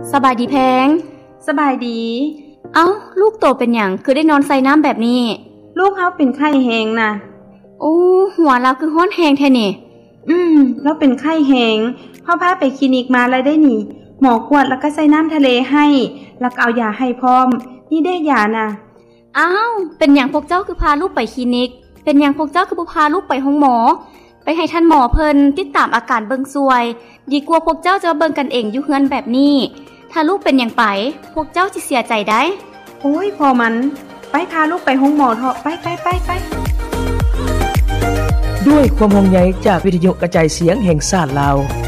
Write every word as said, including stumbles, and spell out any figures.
สบายดีแพงสบายดีเอ้าลูกโตเป็นหยังคือได้นอนใส่น้ำแบบนี้ลูกเฮาเป็นไข้แฮงน่ะโอ้หัวเราคือร้อนแฮงแท้นี่อืมแล้วเป็นไข้แฮงพ่อพาไปคลินิกมาแล้วได้นี่หมอกวดแล้วก็ใส่น้ำทะเลให้แล้วก็เอายาให้พร้อมนี่ได้ยาน่ะอ้าวเป็นหยังพวกเจ้าคือพาลูกไปคลินิกเป็นหยังพวกเจ้าคือบ่พาลูกไปห้องหมอไปให้ท่านหมอเพิ่นติดตามอาการเบิ่งซวยดีกว่าพวกเจ้าจะเบิ่งกันเองอยู่เฮือนแบบนี้ถ้าลูกเป็นหยังไปพวกเจ้าสิเสียใจได้โอ้ยพอมันไปพาลูกไปห้องหมอเถอะไปไปไปไปด้วยความห่วงใยจากวิทยุกระจายเสียงแห่งชาติลาว